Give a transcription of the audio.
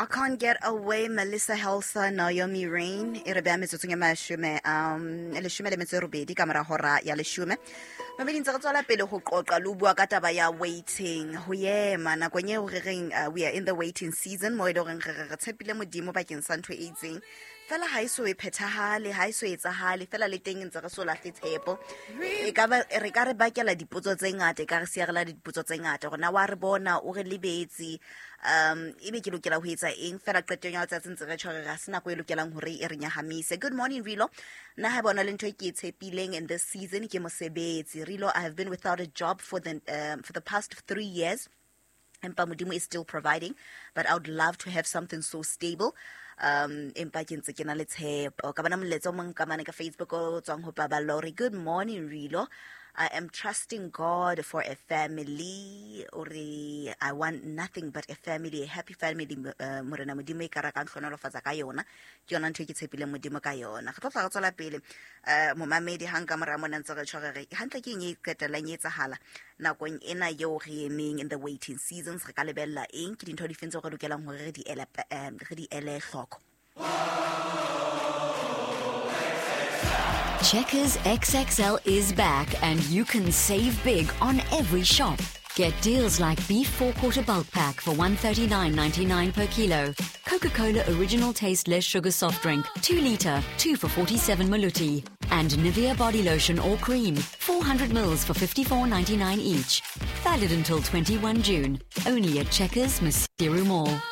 I can't get away, Melissa Helsa, Naomi Rain, e re beha metsotsong e mashume, leshome le metso e robedi ka mora hora ya leshome. Mme ntse re tswela pele go qoqa le bua ka taba ya waiting, ho ema nakong eo re reng we are in the waiting season, mo e le reng re tshepile modimo bakeng sa ntho e itseng. Fela ha iso e phethahale, ha iso etsahale, fela le teng ntse re so lahle tshepo. E ka re ka re bakela dipotso tse ngata, ka re searela dipotso tse ngata gore na wa re bona o re lebetse ebe ke lokela ho etsa eng fela qetong ya tsatsi ntse re tshware ga sena go e lokelang hore e re nyahamise. Good morning Rilo, nna ha bona le ntho e ke tshepileng in this season ke mosebetsi. Rilo, I have been without a job for the past 3 years. Empa modimo is still providing, but I would love to have something so stable. Empa ke ntse ke na le tshepo ka bana moletso o mong ka mane ka Facebook o tswang ho Baba Lori. Good morning Rilo, I am trusting God for a family, or I want nothing but a family, a happy family. Morena modimo e ka ra ka hlonolofatsa ka yona, ke yona ntho e ke tshepile modimo ka yona. Re tla tswela pele mo mamedi hang ka mora mona ntse re tshware hantle ke eng e qetelang e etsahala nakong ena eo re emeng in the waiting seasons. Re ka lebella eng ke dintho di fentse go lokelang hore re di ele hloko. Checkers XXL is back and you can save big on every shop. Get deals like beef 4-quarter bulk pack for $139.99 per kilo. Coca-Cola Original Taste Less Sugar Soft Drink, 2 litre, 2 for 47 maluti. And Nivea Body Lotion or Cream, 400 mils for $54.99 each. Valid until 21 June. Only at Checkers Masiru Mall.